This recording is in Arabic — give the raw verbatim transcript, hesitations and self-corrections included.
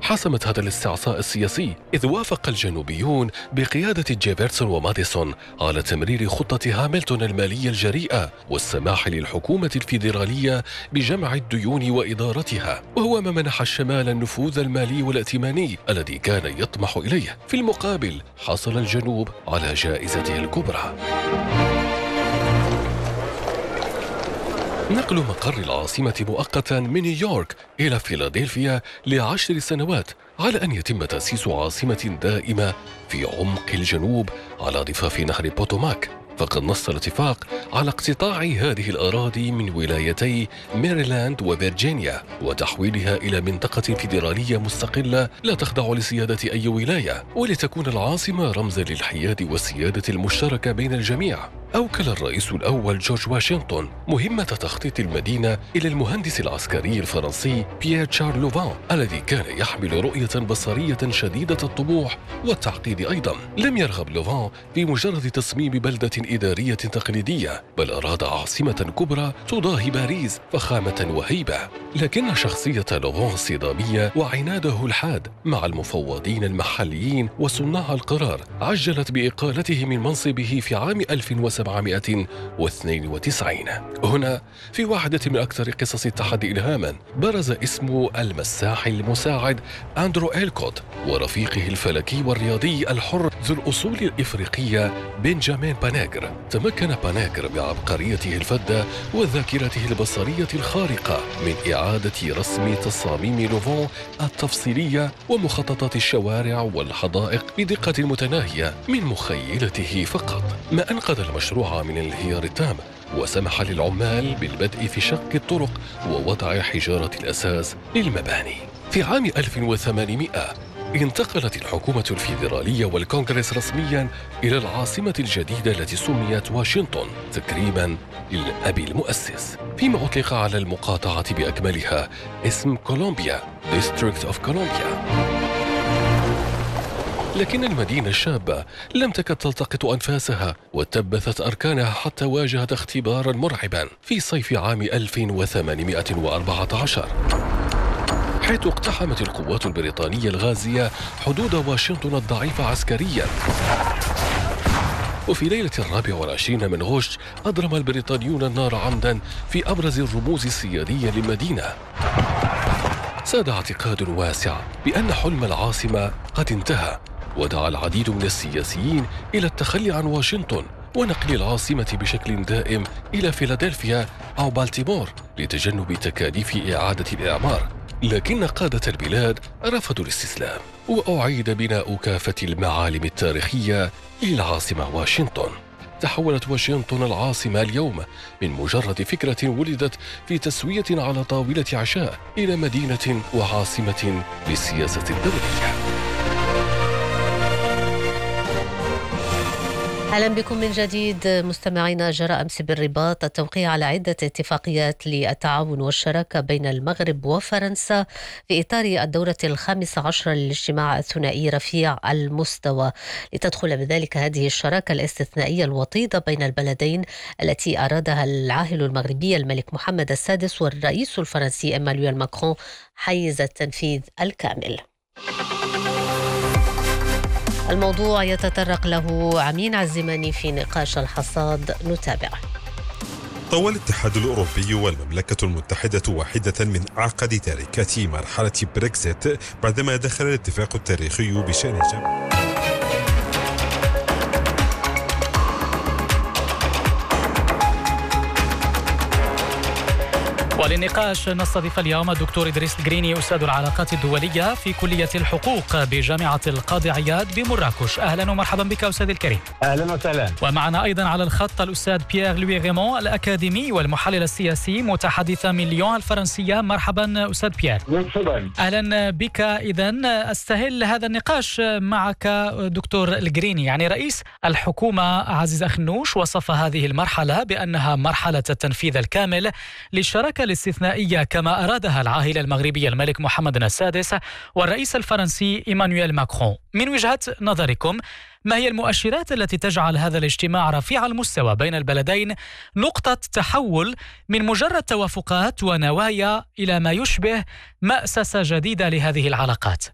حسمت هذا الاستعصاء السياسي، إذ وافق الجنوبيون بقيادة جيفرسون وماديسون على تمرير خطة هاملتون المالية الجريئة والسماح للحكومة الفيدرالية بجمع الديون وإدارتها، وهو ما منح الشمال النفوذ المالي والائتماني الذي كان يطمح إليه. في المقابل حصل الجنوب على جائزته الكبرى: نقل مقر العاصمة مؤقتا من نيويورك إلى فيلادلفيا لعشر سنوات، على أن يتم تأسيس عاصمة دائمة في عمق الجنوب على ضفاف نهر بوتوماك. فقد نص الاتفاق على اقتطاع هذه الأراضي من ولايتي ميريلاند وفيرجينيا وتحويلها إلى منطقة فيدرالية مستقلة لا تخضع لسيادة أي ولاية، ولتكون العاصمة رمزا للحياد والسيادة المشتركة بين الجميع. أوكل الرئيس الأول جورج واشنطن مهمة تخطيط المدينة إلى المهندس العسكري الفرنسي بيير شارل لوفان، الذي كان يحمل رؤية بصرية شديدة الطموح والتعقيد أيضا. لم يرغب لوفان في مجرد تصميم بلدة إدارية تقليدية، بل أراد عاصمة كبرى تضاهي باريس فخامة وهيبة. لكن شخصية لوفان صدامية وعناده الحاد مع المفوضين المحليين وصناع القرار عجلت بإقالته من منصبه في عام ألف وسبعمائة واثنين وتسعين. هنا في واحدة من أكثر قصص التحدي إلهاما برز اسم المساح المساعد أندرو إلكوت ورفيقه الفلكي والرياضي الحر ذو الأصول الإفريقية بنجامين باناغر. تمكن باناغر بعبقريته الفذة وذاكرته البصرية الخارقة من إعادة رسم تصاميم لوفان التفصيلية ومخططات الشوارع والحدائق بدقة متناهية من مخيلته فقط، ما أنقذ المشروع من الانهيار التام وسمح للعمال بالبدء في شق الطرق ووضع حجارة الأساس للمباني. في عام ألف وثمانمائة انتقلت الحكومة الفيدرالية والكونغرس رسميا إلى العاصمة الجديدة التي سميت واشنطن تكريما للأب المؤسس، فيما أطلق على المقاطعة بأكملها اسم كولومبيا District of Columbia. لكن المدينة الشابة لم تكد تلتقط أنفاسها وتبثت أركانها حتى واجهت اختبارا مرعبا في صيف عام ألف وثمانمائة وأربعة عشر، حيث اقتحمت القوات البريطانية الغازية حدود واشنطن الضعيفة عسكريا. وفي ليلة الرابع والعشرين من غشت أضرم البريطانيون النار عمدا في أبرز الرموز السيادية للمدينة. ساد اعتقاد واسع بأن حلم العاصمة قد انتهى، ودعا العديد من السياسيين إلى التخلي عن واشنطن ونقل العاصمة بشكل دائم إلى فيلادلفيا أو بالتيمور لتجنب تكاليف إعادة الإعمار. لكن قادة البلاد رفضوا الاستسلام، وأعيد بناء كافة المعالم التاريخية إلى العاصمة واشنطن. تحولت واشنطن العاصمة اليوم من مجرد فكرة ولدت في تسوية على طاولة عشاء إلى مدينة وعاصمة للسياسة الدولية. أهلا بكم من جديد مستمعينا. جرى أمس بالرباط التوقيع على عدة اتفاقيات للتعاون والشراكة بين المغرب وفرنسا في إطار الدورة الخامسة عشر للاجتماع الثنائي رفيع المستوى، لتدخل بذلك هذه الشراكة الاستثنائية الوطيدة بين البلدين التي أرادها العاهل المغربي الملك محمد السادس والرئيس الفرنسي إيمانويل ماكرون حيز التنفيذ الكامل. الموضوع يتطرق له عمين عزماني في نقاش الحصاد، نتابعه. طوى الاتحاد الأوروبي والمملكة المتحدة واحدة من أعقد تاركات مرحلة بريكزيت بعدما دخل الاتفاق التاريخي بشأن جمع وللنقاش نستضيف اليوم الدكتور إدريس القريني أستاذ العلاقات الدولية في كلية الحقوق بجامعة القاضي عياض بمراكش. أهلا ومرحبا بك أستاذ الكريم. أهلا وسهلا. ومعنا أيضا على الخط الأستاذ بيير لوي غيمون الأكاديمي والمحلل السياسي متحدث من ليون الفرنسية. مرحبا أستاذ بيير. مرحبا. أهلا بك. إذن أستهل هذا النقاش معك دكتور القريني. يعني رئيس الحكومة عزيز أخنوش وصف هذه المرحلة بأنها مرحلة التنفيذ الكامل للشراكة الاستثنائية كما أرادها العاهل المغربي الملك محمد السادس والرئيس الفرنسي إيمانويل ماكرون. من وجهة نظركم ما هي المؤشرات التي تجعل هذا الاجتماع رفيع المستوى بين البلدين نقطة تحول من مجرد توافقات ونوايا إلى ما يشبه مأسسة جديدة لهذه العلاقات؟